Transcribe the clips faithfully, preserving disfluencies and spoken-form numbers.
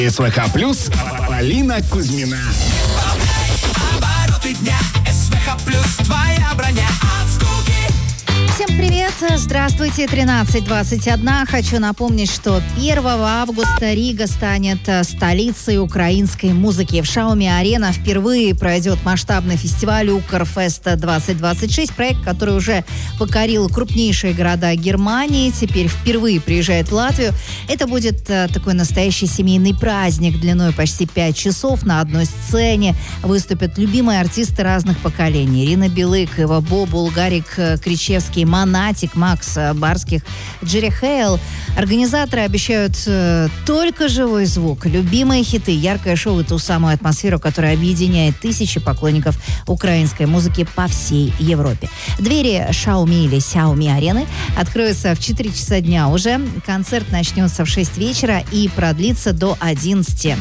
СВХ плюс Полина Кузьмина. Обороты дня. СВХ плюс твоя броня от скуки. Всем привет! Здравствуйте, тринадцать двадцать один. Хочу напомнить, что первого августа Рига станет столицей украинской музыки. В Шауми-Арена впервые пройдет масштабный фестиваль Укрфест двадцать двадцать шесть. Проект, который уже покорил крупнейшие города Германии, теперь впервые приезжает в Латвию. Это будет такой настоящий семейный праздник длиной почти пять часов. На одной сцене выступят любимые артисты разных поколений. Ирина Билык, Ива Бобул, Гарик Кричевский, Монатик, Макс Барских, Джерри Хейл. Организаторы обещают э, только живой звук, любимые хиты, яркое шоу и ту самую атмосферу, которая объединяет тысячи поклонников украинской музыки по всей Европе. Двери Xiaomi или Xiaomi арены откроются в четыре часа дня уже. Концерт начнется в шесть вечера и продлится до одиннадцати.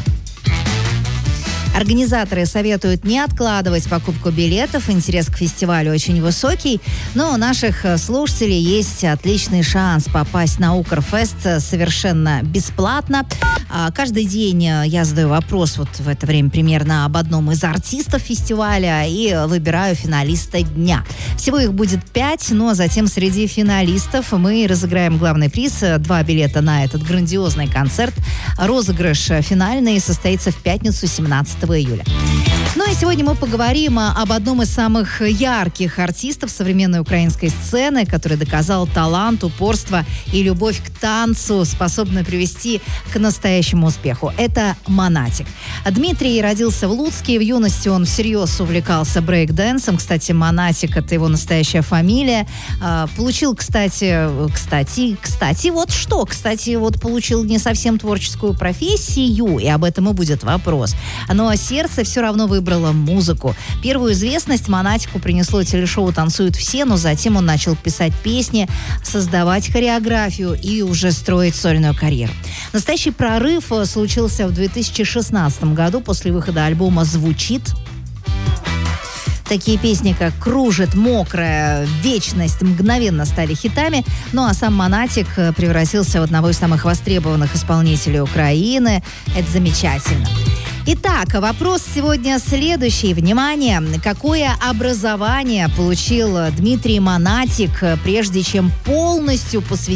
Организаторы советуют не откладывать покупку билетов. Интерес к фестивалю очень высокий. Но у наших слушателей есть отличный шанс попасть на Укрфест совершенно бесплатно. Каждый день я задаю вопрос вот в это время примерно об одном из артистов фестиваля и выбираю финалиста дня. Всего их будет пять, но затем среди финалистов мы разыграем главный приз. Два билета на этот грандиозный концерт. Розыгрыш финальный состоится в пятницу, семнадцатого июля. Ну и сегодня мы поговорим об одном из самых ярких артистов современной украинской сцены, который доказал талант, упорство и любовь к танцу, способны привести к настоящему успеху. Это Монатик. Дмитрий родился в Луцке. В юности он всерьез увлекался брейк-дэнсом. Кстати, Монатик — это его настоящая фамилия. Получил, кстати, кстати, кстати, вот что? Кстати, вот получил не совсем творческую профессию, и об этом и будет вопрос. Но сердце все равно выбрало музыку. Первую известность Монатику принесло телешоу «Танцуют все», но затем он начал писать песни, создавать хореографию и уже строить сольную карьеру. Настоящий прорыв случился в две тысячи шестнадцатом году после выхода альбома «Звучит». Такие песни, как «Кружит», «Мокрая», «Вечность» мгновенно стали хитами. Ну а сам Монатик превратился в одного из самых востребованных исполнителей Украины. Это замечательно. Итак, вопрос сегодня следующий. Внимание! Какое образование получил Дмитрий Монатик, прежде чем полностью посвятить